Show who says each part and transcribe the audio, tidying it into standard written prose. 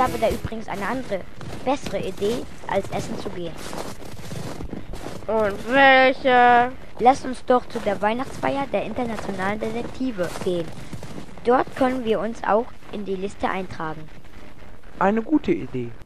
Speaker 1: habe da übrigens eine andere, bessere Idee, als essen zu gehen.
Speaker 2: Und welche?
Speaker 1: Lasst uns doch zu der Weihnachtsfeier der internationalen Detektive gehen. Dort können wir uns auch in die Liste eintragen.
Speaker 3: Eine gute Idee.